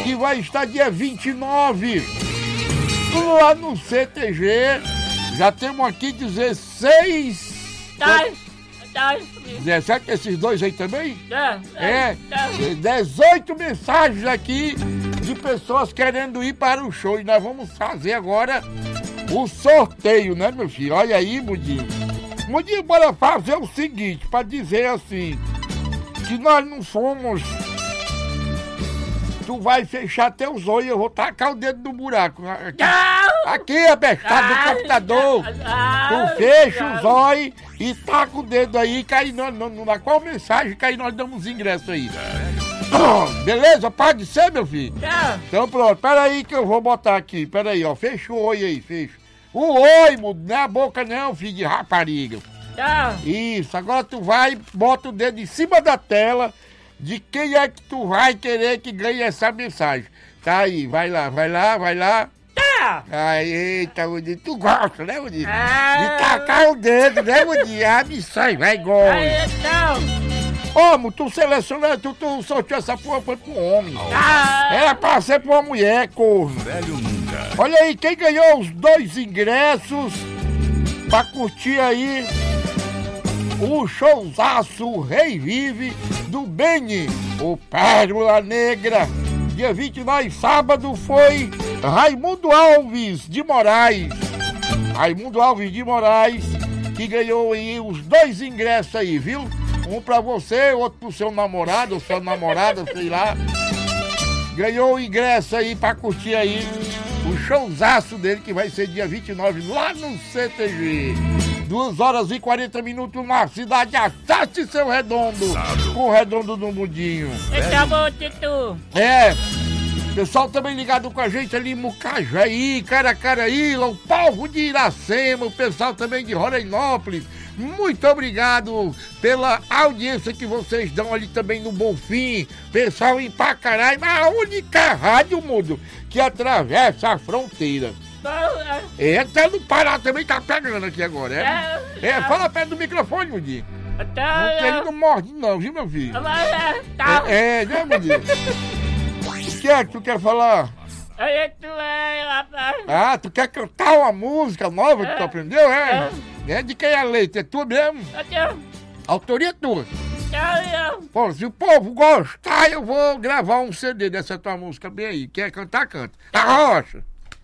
que vai estar dia 29 lá no CTG. Já temos aqui 16... 17, esses dois aí também? 18 mensagens aqui de pessoas querendo ir para o show. E nós vamos fazer agora o sorteio, né, meu filho? Olha aí, Mudinho. Mudinho, bora fazer o seguinte, para dizer assim, que nós não somos... Tu vai fechar teus olhos e eu vou tacar o dedo no buraco. Aqui, abestado do computador. Tu fecha os olhos e taca o dedo aí, que aí nós, qual mensagem que aí nós damos ingresso aí. Beleza? Pode ser, meu filho? Então pronto, pera aí que eu vou botar aqui. Pera aí, ó, fecha o olho aí, fecha. O olho, não é a boca não, filho de rapariga. Isso, agora tu vai, bota o dedo em cima da tela de quem é que tu vai querer que ganhe essa mensagem. Tá aí, vai lá. Ai, eita, Mudinho, tu gosta, né, Mudinho? De tacar o dedo, né, Mudinho? A missão vai igual. Ô, tu selecionou, tu sorteou essa porra, foi pro homem. Era pra ser pra uma mulher, corno. Velho nunca. Olha aí, quem ganhou os 2 ingressos pra curtir aí o showzaço Rei Vive do Beni, o Pérola Negra. Dia 29, sábado, foi Raimundo Alves de Moraes. Raimundo Alves de Moraes, que ganhou aí os 2 ingressos aí, viu? Um pra você, outro pro seu namorado, ou sua namorada, sei lá. Ganhou o ingresso aí pra curtir aí o showzaço dele, que vai ser dia 29, lá no CTG. 2 horas e 40 minutos na cidade. Acerte seu Redondo com o Redondo do Mudinho. Tá bom, Titu. Pessoal também ligado com a gente ali em Mucajaí, Caracaraíla, o povo de Iracema, o pessoal também de Rorainópolis. Muito obrigado pela audiência que vocês dão ali também no Bonfim. Pessoal em Pacaraí, a única rádio, Mudo, que atravessa a fronteira. Tá no Pará também, tá pegando aqui agora, fala perto do microfone, Mudinho. Ele não morde não, viu, meu filho? Né, Mudinho? O que é que tu quer falar? Tu quer cantar uma música nova que tu aprendeu, de quem é a letra? É tua mesmo? Autoria tua? Pô, se o povo gostar, eu vou gravar um CD dessa tua música bem aí. Quer cantar, canta. Arrocha!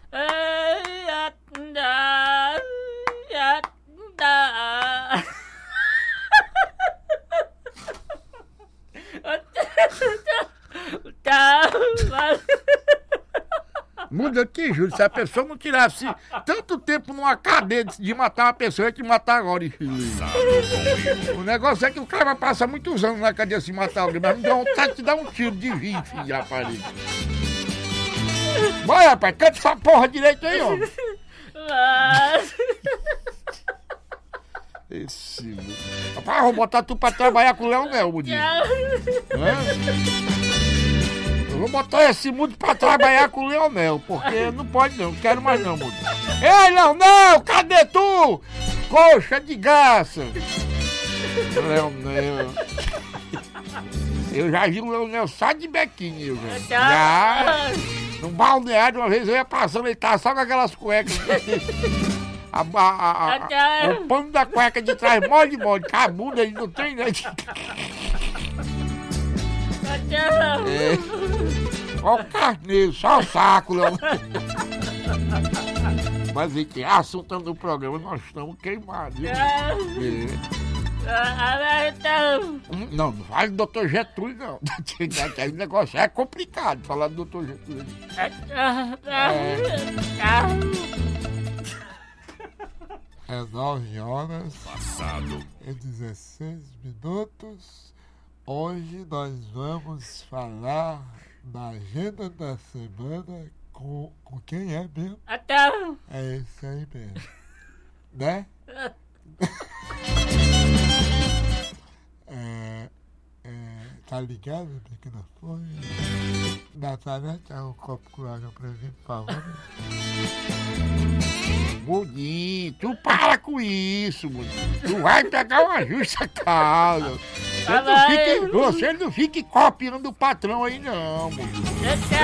Muda, eu te juro, se a pessoa não tirasse tanto tempo numa cadeia de matar uma pessoa, ia te matar agora, filho. O negócio é que o cara passa muitos anos na cadeia se matar alguém, mas não dá vontade de te dar um tiro de 20, filho de rapariga. Vai, rapaz, canta essa porra direito aí, ó. Esse... Rapaz, vou botar tu pra trabalhar com o Leonel, Mudinho. Eu vou botar esse mundo pra trabalhar com o Leonel, porque não pode não quero mais não, Mudo. Ei, Leonel, cadê tu? Coxa de garça. Leonel. Eu já vi o Leonel só de bequinho, velho. Já. No balneário, uma vez eu ia passando, ele tava só com aquelas cuecas. O pano da cueca de trás, mole, com a bunda, ele não tem, né? Olha o carneiro, só o saco, Leonel. Mas aqui, assunto do programa, nós estamos queimados. Não faz do Dr. Getúlio, não. Aquele negócio é complicado falar do Dr. Getúlio. É 9 horas e 16 minutos. Hoje nós vamos falar da agenda da semana com quem é mesmo? É isso aí mesmo. Né? Tá ligado o microfone? Natália, dá um copo com água pra mim, por favor. Mudinho, tu para com isso, Mudinho. Tu vai pegar uma justa causa. Você não fique copiando o patrão aí, não, Mudinho.